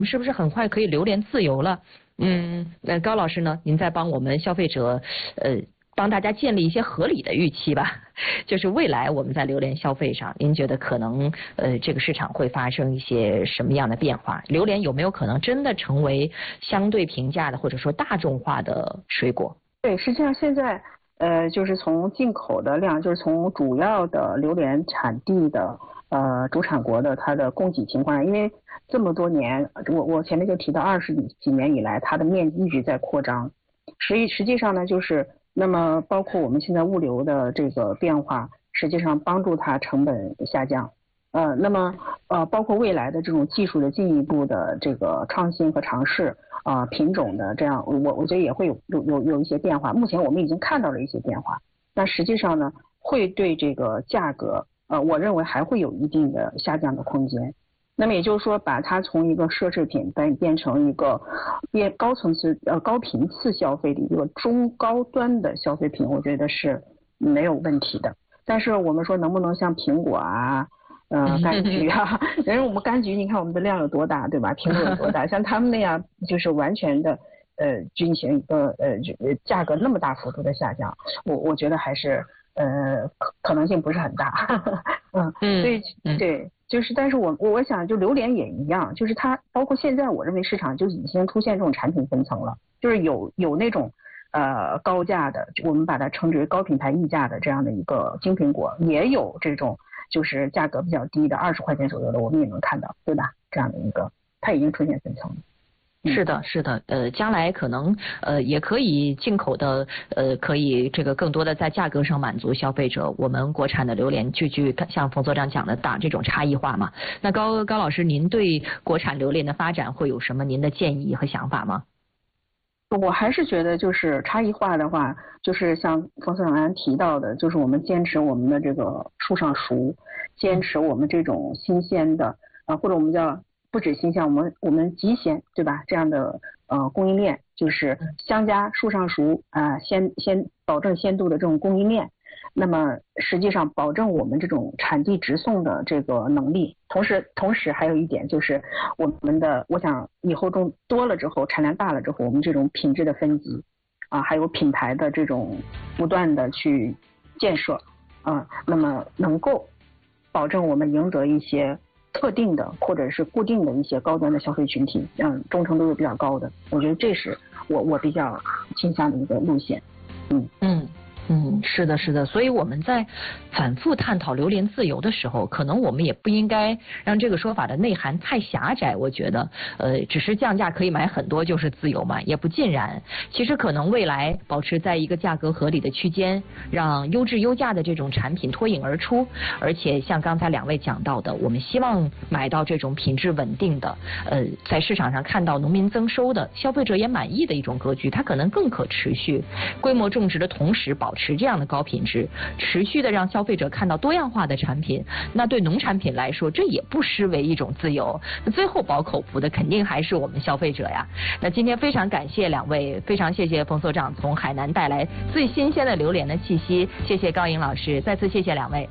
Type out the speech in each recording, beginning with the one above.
们是不是很快可以榴莲自由了？那高老师呢？您再帮我们消费者，帮大家建立一些合理的预期吧。就是未来我们在榴莲消费上，您觉得可能这个市场会发生一些什么样的变化？榴莲有没有可能真的成为相对平价的或者说大众化的水果？ 对，实际上现在就是从进口的量，就是从主要的榴莲产地的主产国的它的供给情况，因为这么多年，我前面就提到20几年以来，它的面积一直在扩张。实际上呢，就是那么包括我们现在物流的这个变化，实际上帮助它成本下降。那么包括未来的这种技术的进一步的这个创新和尝试品种的这样，我觉得也会有一些变化。目前我们已经看到了一些变化，那实际上呢，会对这个价格我认为还会有一定的下降的空间。那么也就是说，把它从一个奢侈品变成一个高层次高频次消费的一个中高端的消费品，我觉得是没有问题的。但是我们说能不能像苹果柑橘因为我们柑橘你看我们的量有多大，对吧？苹果有多大？像他们那样就是完全的进行一个价格那么大幅度的下降，我觉得还是可能性不是很大。所以对，就是但是我想就榴莲也一样，就是它包括现在我认为市场就已经出现这种产品分层了，就是有那种高价的，我们把它称之为高品牌溢价的这样的一个金苹果，也有这种就是价格比较低的20块钱左右的，我们也能看到，对吧？这样的一个它已经出现分层了。 是的，是的，将来可能也可以进口的可以这个更多的在价格上满足消费者。我们国产的榴莲具像冯所长讲的打这种差异化嘛。那高老师，您对国产榴莲的发展会有什么您的建议和想法吗？ 我还是觉得就是差异化的话，就是像冯所长刚才提到的，就是我们坚持我们的这个树上熟，坚持我们这种新鲜的或者我们叫不止新鲜，我们极鲜，对吧？这样的供应链，就是相加树上熟先保证鲜度的这种供应链。那么实际上保证我们这种产地直送的这个能力，同时还有一点就是我们的，我想以后种多了之后，产量大了之后，我们这种品质的分级还有品牌的这种不断的去建设那么能够保证我们赢得一些特定的或者是固定的一些高端的消费群体，忠诚度是比较高的。我觉得这是我比较倾向的一个路线。 是的，是的，所以我们在反复探讨榴莲自由的时候，可能我们也不应该让这个说法的内涵太狭窄。我觉得，只是降价可以买很多就是自由嘛，也不尽然。其实可能未来保持在一个价格合理的区间，让优质优价的这种产品脱颖而出。而且像刚才2位讲到的，我们希望买到这种品质稳定的，在市场上看到农民增收的，消费者也满意的一种格局，它可能更可持续。规模种植的同时保持这样的高品质，持续的让消费者看到多样化的产品，那对农产品来说，这也不失为一种自由。那最后饱口福的肯定还是我们消费者呀。那今天非常感谢2位，非常谢谢冯所长从海南带来最新鲜的榴莲的气息，谢谢高颖老师，再次谢谢2位。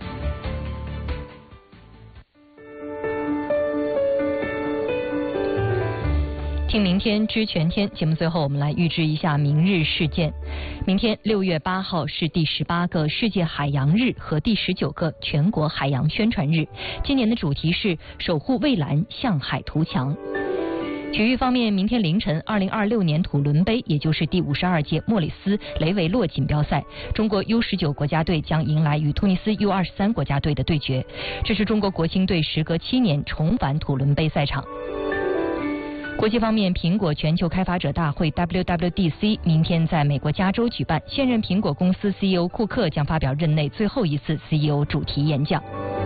听明天知全天节目，最后我们来预知一下明日事件。明天6月8号是第18个世界海洋日和第19个全国海洋宣传日。今年的主题是守护蔚蓝，向海图强。体育方面，明天凌晨2026年土伦杯，也就是第52届莫里斯雷维洛锦标赛，中国 U19 国家队将迎来与突尼斯 U23 国家队的对决。这是中国国青队时隔7年重返土伦杯赛场。国际方面，苹果全球开发者大会 WWDC 明天在美国加州举办，现任苹果公司 CEO 库克将发表任内最后一次 CEO 主题演讲。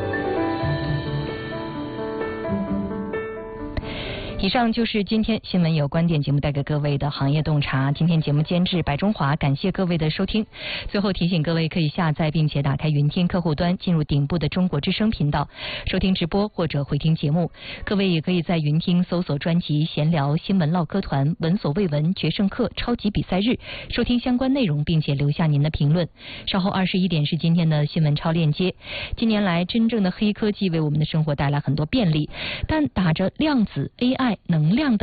以上就是今天新闻有观点节目带给各位的行业洞察。今天节目监制白中华，感谢各位的收听。最后提醒各位可以下载并且打开云听客户端，进入顶部的中国之声频道收听直播或者回听节目。各位也可以在云听搜索专辑闲聊、新闻唠嗑团、闻所未闻、决胜课、超级比赛日，收听相关内容并且留下您的评论。稍后21点是今天的新闻超链接。近年来真正的黑科技为我们的生活带来很多便利，但打着量子 AI 爱、能量的